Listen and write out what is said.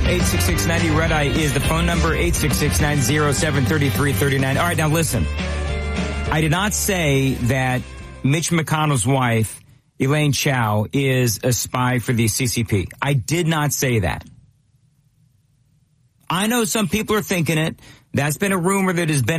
866-90 Red Eye is the phone number, 866-907-3339. All right, now listen. I did not say that Mitch McConnell's wife, Elaine Chao, is a spy for the CCP. I did not say that. I know some people are thinking it. That's been a rumor that has been